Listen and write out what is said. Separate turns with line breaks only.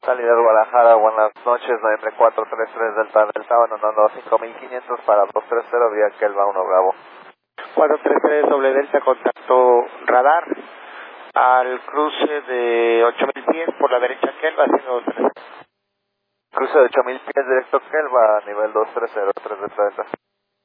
Salida de Guadalajara, buenas noches, 9433 Delta Delta, abandonando 5500 para 230 vía Kelva 1 Bravo.
433 doble Delta, contacto radar al cruce de 8000 pies por la derecha Kelva, haciendo 23.
Cruce de 8000 pies directo Kelva, nivel 230, 3 Delta Delta.